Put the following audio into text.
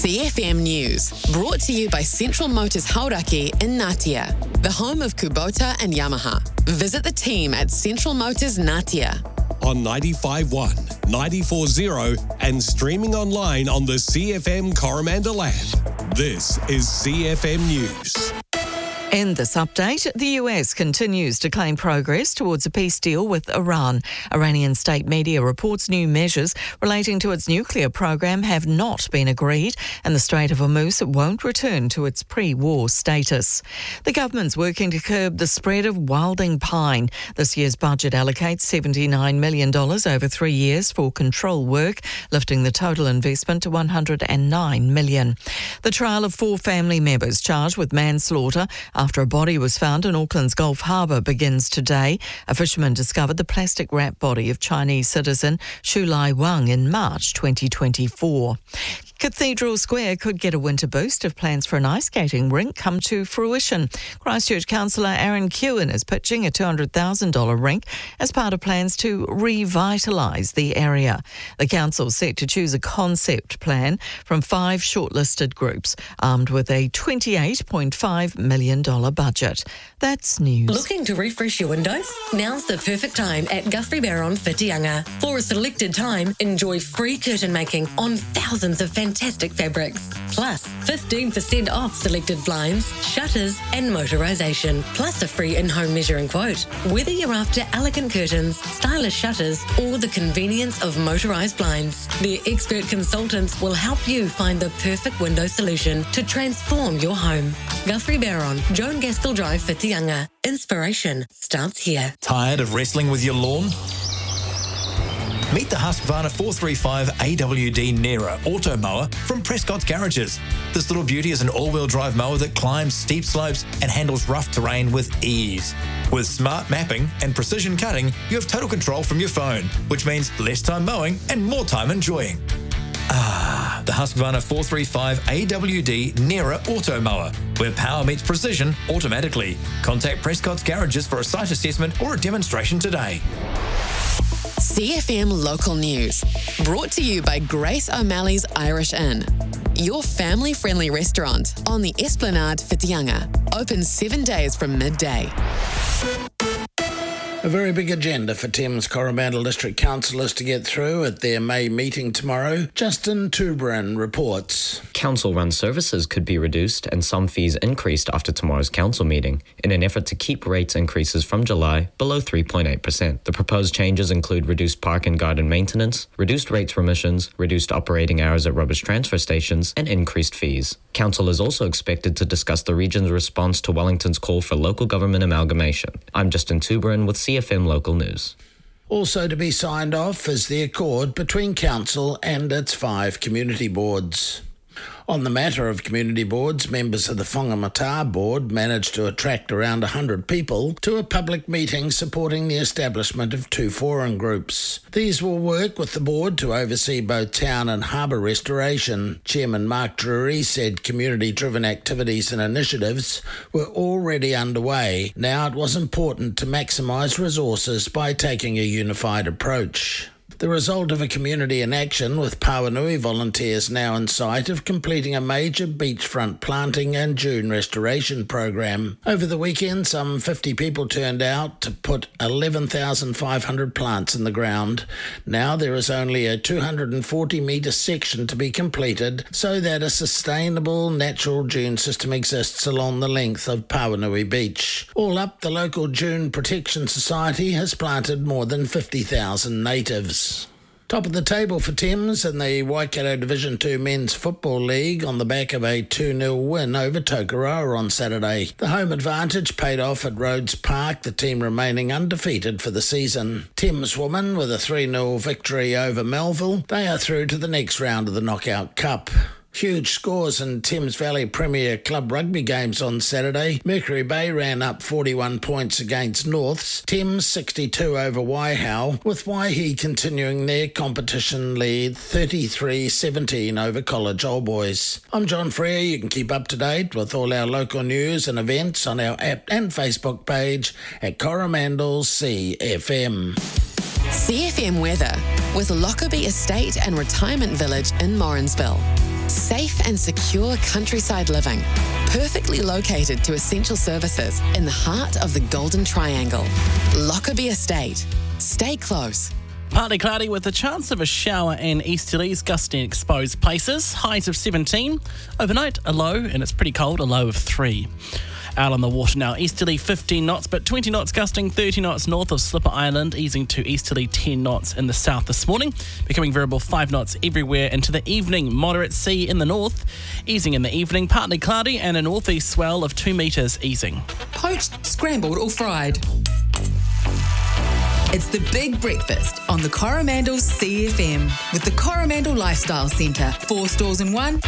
CFM News, brought to you by Central Motors Hauraki in Ngatea, the home of Kubota and Yamaha. Visit the team at Central Motors Ngatea. On 95.1, 94.0 and streaming online on the CFM Coromandel app. This is CFM News. In this update, the US continues to claim progress towards a peace deal with Iran. Iranian state media reports new measures relating to its nuclear program have not been agreed, and the Strait of Hormuz won't return to its pre-war status. The government's working to curb the spread of wilding pine. This year's budget allocates $79 million over 3 years for control work, lifting the total investment to $109 million. The trial of 4 family members charged with manslaughter after a body was found in Auckland's Gulf Harbour begins today. A fisherman discovered the plastic-wrapped body of Chinese citizen Xu Lai Wang in March 2024. Cathedral Square could get a winter boost if plans for an ice skating rink come to fruition. Christchurch councillor Aaron Kewen is pitching a $200,000 rink as part of plans to revitalise the area. The council is set to choose a concept plan from 5 shortlisted groups, armed with a $28.5 million budget. That's news. Looking to refresh your windows? Now's the perfect time at Guthrie Barron Whitianga. For a selected time, enjoy free curtain making on thousands of fantastic fabrics. Plus, 15% off selected blinds, shutters and motorisation. Plus a free in-home measuring quote. Whether you're after elegant curtains, stylish shutters or the convenience of motorised blinds, their expert consultants will help you find the perfect window solution to transform your home. Guthrie Barron, Joan Gaskell Drive, Whitianga. Inspiration starts here. Tired of wrestling with your lawn? Meet the Husqvarna 435 AWD Nera Auto Mower from Prescott's Garages. This little beauty is an all-wheel drive mower that climbs steep slopes and handles rough terrain with ease. With smart mapping and precision cutting, you have total control from your phone, which means less time mowing and more time enjoying. The Husqvarna 435 AWD Nera Auto Mower, where power meets precision automatically. Contact Prescott's Garages for a site assessment or a demonstration today. CFM Local News, brought to you by Grace O'Malley's Irish Inn, your family-friendly restaurant on the Esplanade Whitianga, open 7 days from midday. A very big agenda for Thames Coromandel District Councillors to get through at their May meeting tomorrow. Justin Tuberin reports. Council-run services could be reduced and some fees increased after tomorrow's council meeting in an effort to keep rates increases from July below 3.8%. The proposed changes include reduced park and garden maintenance, reduced rates remissions, reduced operating hours at rubbish transfer stations, and increased fees. Council is also expected to discuss the region's response to Wellington's call for local government amalgamation. I'm Justin Tuberin with CFM Local News. Also to be signed off is the accord between Council and its 5 community boards. On the matter of community boards, members of the Whangamata board managed to attract around 100 people to a public meeting supporting the establishment of 2 forum groups. These will work with the board to oversee both town and harbour restoration. Chairman Mark Drury said community-driven activities and initiatives were already underway. Now it was important to maximise resources by taking a unified approach. The result of a community in action with Pawanui volunteers now in sight of completing a major beachfront planting and dune restoration program. Over the weekend, some 50 people turned out to put 11,500 plants in the ground. Now there is only a 240-metre section to be completed so that a sustainable natural dune system exists along the length of Pawanui Beach. All up, the local Dune Protection Society has planted more than 50,000 natives. Top of the table for Thames in the Waikato Division 2 Men's Football League on the back of a 2-0 win over Tokoroa on Saturday. The home advantage paid off at Rhodes Park, the team remaining undefeated for the season. Thames women with a 3-0 victory over Melville. They are through to the next round of the Knockout Cup. Huge scores in Thames Valley Premier Club rugby games on Saturday. Mercury Bay ran up 41 points against Norths. Thames 62 over Waihau, with Waihi continuing their competition lead 33-17 over College Old Boys. I'm John Frere. You can keep up to date with all our local news and events on our app and Facebook page at Coromandel CFM. CFM weather with Lockerbie Estate and Retirement Village in Morrinsville. Safe and secure countryside living, perfectly located to essential services in the heart of the Golden Triangle. Lockerbie Estate. Stay close. Partly cloudy with a chance of a shower and easterlies gusting exposed places. Highs of 17. Overnight, a low, and it's pretty cold, a low of 3. Out on the water now, easterly 15 knots, but 20 knots gusting, 30 knots north of Slipper Island, easing to easterly 10 knots in the south this morning, becoming variable 5 knots everywhere into the evening. Moderate sea in the north, easing in the evening, partly cloudy, and a northeast swell of 2 metres easing. Poached, scrambled or fried. It's the Big Breakfast on the Coromandel CFM with the Coromandel Lifestyle Centre. 4 stores in one.